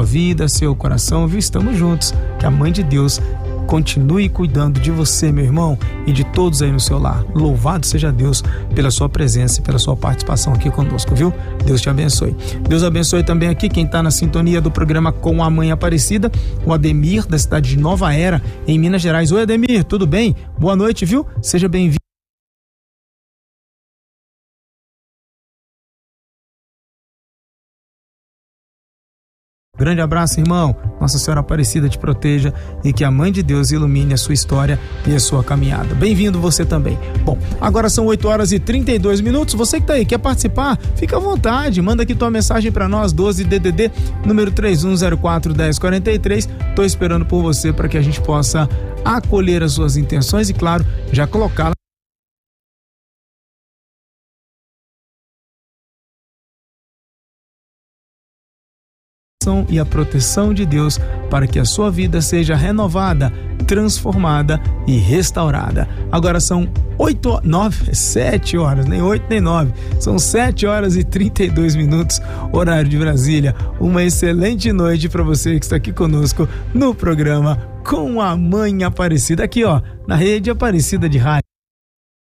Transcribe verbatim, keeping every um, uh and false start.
vida, seu coração, viu? Estamos juntos. Que a Mãe de Deus continue cuidando de você, meu irmão, e de todos aí no seu lar. Louvado seja Deus pela sua presença e pela sua participação aqui conosco, viu? Deus te abençoe. Deus abençoe também aqui quem está na sintonia do programa Com a Mãe Aparecida, o Ademir, da cidade de Nova Era, em Minas Gerais. Oi, Ademir, tudo bem? Boa noite, viu? Seja bem-vindo. Grande abraço, irmão. Nossa Senhora Aparecida te proteja e que a Mãe de Deus ilumine a sua história e a sua caminhada. Bem-vindo você também. Bom, agora são oito horas e trinta e dois minutos. Você que tá aí, quer participar? Fica à vontade. Manda aqui tua mensagem para nós, doze D D D, número três um zero quatro, um zero quatro três. Tô esperando por você para que a gente possa acolher as suas intenções e, claro, já colocá-las e a proteção de Deus para que a sua vida seja renovada, transformada e restaurada. Agora são oito, nove, sete horas, nem oito nem nove, são sete horas e trinta e dois minutos, horário de Brasília. Uma excelente noite para você que está aqui conosco no programa Com a Mãe Aparecida, aqui ó, na Rede Aparecida de Rádio.